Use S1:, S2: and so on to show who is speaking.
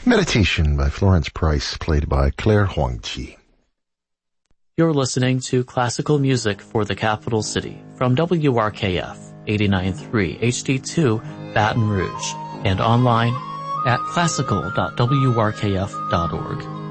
S1: Meditation by Florence Price, played by Claire Huangqi.
S2: You're listening to classical music for the capital city from WRKF 89.3 HD2 Baton Rouge and online at classical.wrkf.org.